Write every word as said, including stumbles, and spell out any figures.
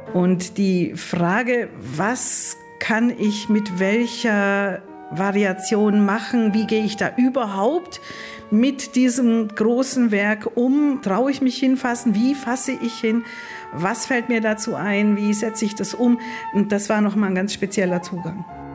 Und die Frage, was kann ich mit welcher Variation machen, wie gehe ich da überhaupt mit diesem großen Werk um, traue ich mich hinfassen, wie fasse ich hin, was fällt mir dazu ein, wie setze ich das um, und das war nochmal ein ganz spezieller Zugang.